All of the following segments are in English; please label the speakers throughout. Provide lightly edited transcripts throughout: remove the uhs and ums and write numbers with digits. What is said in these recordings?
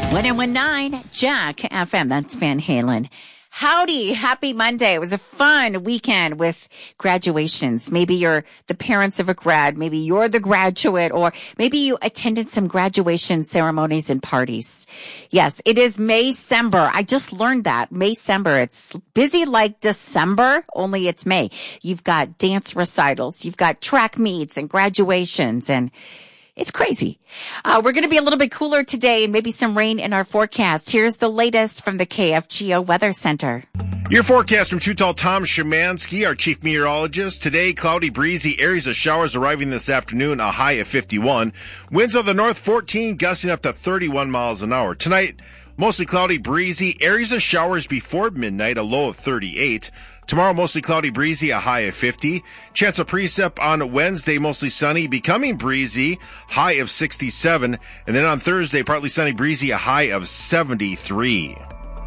Speaker 1: 1019 Jack FM. That's Van Halen. Howdy. Happy Monday. It was a fun weekend with graduations. Maybe you're the parents of a grad. Maybe you're the graduate, or maybe you attended some graduation ceremonies and parties. Yes, it is May-cember. I just learned that. May-cember. It's busy like December, only it's May. You've got dance recitals. You've got track meets and graduations, and it's crazy. We're going to be a little bit cooler today and maybe some rain in our forecast. Here's the latest from the KFGO Weather Center.
Speaker 2: Your forecast from Too Tall Tom Szymanski, our chief meteorologist. Today, cloudy, breezy, areas of showers arriving this afternoon, a high of 51. Winds of the north 14, gusting up to 31 miles an hour. Tonight, mostly cloudy, breezy, areas of showers before midnight, a low of 38. Tomorrow, mostly cloudy, breezy, a high of 50. Chance of precip on Wednesday, mostly sunny, becoming breezy, high of 67. And then on Thursday, partly sunny, breezy, a high of 73.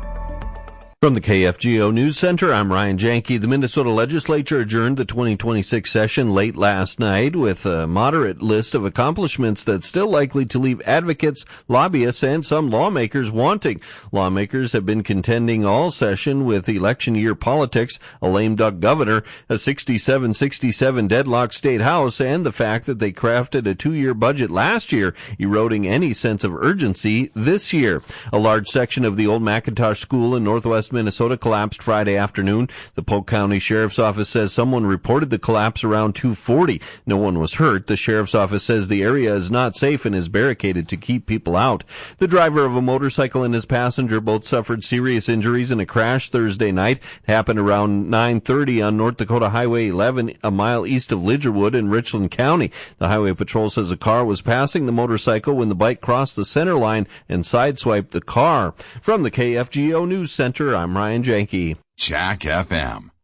Speaker 3: From the KFGO News Center, I'm Ryan Janke. The Minnesota Legislature adjourned the 2026 session late last night with a moderate list of accomplishments that's still likely to leave advocates, lobbyists, and some lawmakers wanting. Lawmakers have been contending all session with election year politics, a lame duck governor, a 67-67 deadlock state house, and the fact that they crafted a 2-year budget last year, eroding any sense of urgency this year. A large section of the old McIntosh School in northwest Minnesota collapsed Friday afternoon. The Polk County Sheriff's Office says someone reported the collapse around 2:40. No one was hurt. The Sheriff's Office says the area is not safe and is barricaded to keep people out. The driver of a motorcycle and his passenger both suffered serious injuries in a crash Thursday night. It happened around 9:30 on North Dakota Highway 11, a mile east of Lidgerwood in Richland County. The Highway Patrol says a car was passing the motorcycle when the bike crossed the center line and sideswiped the car. From the KFGO News Center, I'm Ryan Janke.
Speaker 4: Jack FM.